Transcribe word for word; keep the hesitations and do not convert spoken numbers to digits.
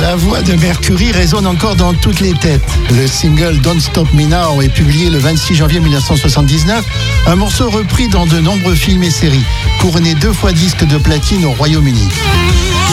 La voix de Mercury résonne encore dans toutes les têtes. Le single Don't Stop Me Now est publié le vingt-six janvier mille neuf cent soixante-dix-neuf, un morceau repris dans de nombreux films et séries, couronné deux fois disque de platine au Royaume-Uni.